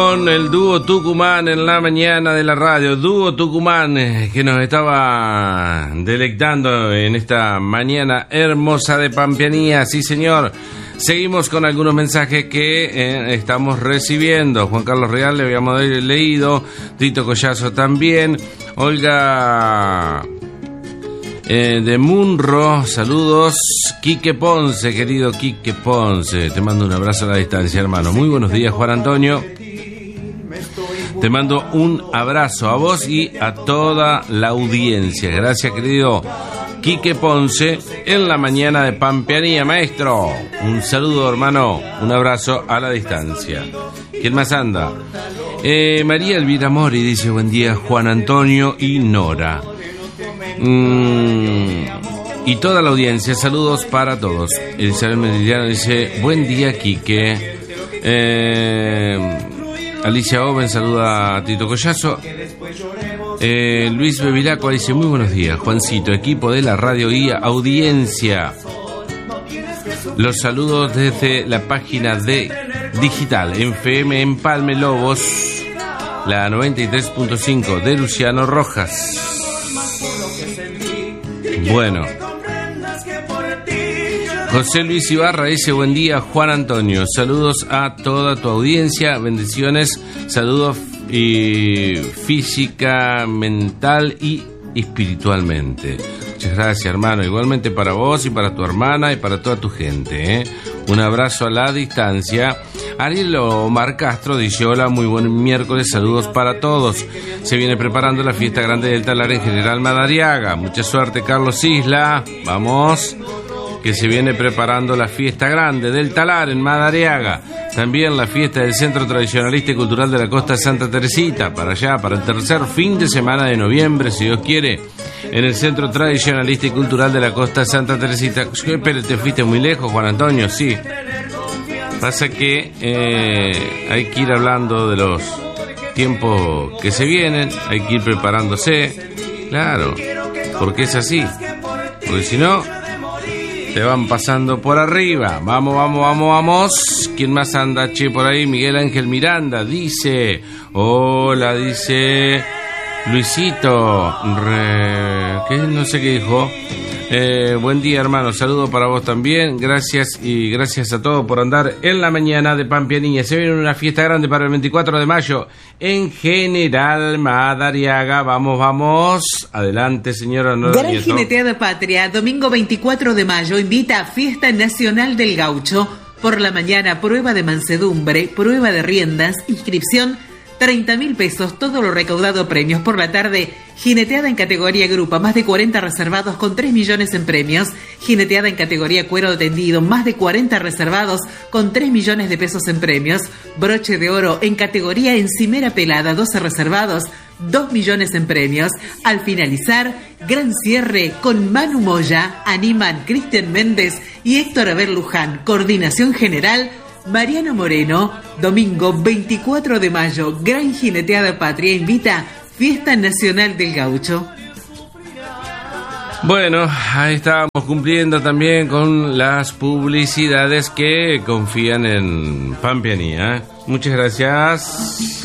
Con el dúo Tucumán en la mañana de la radio, dúo Tucumán que nos estaba deleitando en esta mañana hermosa de Pampeanía, sí señor. Seguimos con algunos mensajes que estamos recibiendo. Juan Carlos Real le habíamos leído, Tito Collazo también, Olga de Munro, saludos. Quique Ponce, querido Quique Ponce, te mando un abrazo a la distancia, hermano. Muy buenos días, Juan Antonio. Te mando un abrazo a vos y a toda la audiencia. Gracias, querido Quique Ponce, en la mañana de Pampeanía, maestro. Un saludo, hermano. Un abrazo a la distancia. ¿Quién más anda? María Elvira Mori dice, buen día, Juan Antonio y Nora. Y toda la audiencia, saludos para todos. Elizabeth Meridiano dice, buen día, Quique. Alicia Oven saluda a Tito Collazo. Luis Bevilacqua dice, muy buenos días, Juancito, equipo de la radio y audiencia. Los saludos desde la página de Digital FM Empalme Lobos, la 93.5 de Luciano Rojas. Bueno, José Luis Ibarra dice, buen día, Juan Antonio, saludos a toda tu audiencia, bendiciones, saludos física, mental y espiritualmente. Muchas gracias, hermano, igualmente para vos y para tu hermana y para toda tu gente, Un abrazo a la distancia. Ariel Omar Castro dice, hola, muy buen miércoles, saludos para todos. Se viene preparando la fiesta grande del Talar en General Madariaga. Mucha suerte, Carlos Isla. Vamos, que se viene preparando la fiesta grande del Talar en Madariaga. También la fiesta del Centro Tradicionalista y Cultural de la Costa Santa Teresita, para allá, para el tercer fin de semana de noviembre, si Dios quiere, en el Centro Tradicionalista y Cultural de la Costa Santa Teresita. Pero te fuiste muy lejos, Juan Antonio, sí. Pasa que hay que ir hablando de los tiempos que se vienen, hay que ir preparándose, claro, porque es así, porque si no te van pasando por arriba. Vamos. ¿Quién más anda, che, por ahí? Miguel Ángel Miranda dice, hola, dice Luisito, ¿qué? No sé qué dijo. Buen día, hermano, saludo para vos también, gracias y gracias a todos por andar en la mañana de Pampeanía. Se viene una fiesta grande para el 24 de mayo en General Madariaga. Vamos, adelante, señora Nora Gran Nieto. Jineteada Patria, domingo 24 de mayo, invita a Fiesta Nacional del Gaucho. Por la mañana, prueba de mansedumbre, prueba de riendas, inscripción 30.000 pesos, todo lo recaudado premios. Por la tarde, jineteada en categoría grupa, más de 40 reservados con 3 millones en premios. Jineteada en categoría cuero tendido, más de 40 reservados con 3 millones de pesos en premios. Broche de oro en categoría encimera pelada, 12 reservados, 2 millones en premios. Al finalizar, gran cierre con Manu Moya, animan Cristian Méndez y Héctor Aber Luján. Coordinación general, Mariano Moreno. Domingo 24 de mayo, Gran Jineteada Patria invita Fiesta Nacional del Gaucho. Bueno, ahí estábamos cumpliendo también con las publicidades que confían en Pampeanía. Muchas gracias.